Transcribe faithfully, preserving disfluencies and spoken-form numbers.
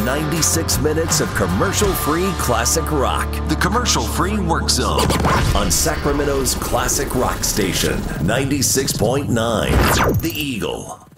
ninety-six minutes of commercial-free classic rock. The Commercial-Free Work Zone on Sacramento's classic rock station, ninety-six point nine, The Eagle.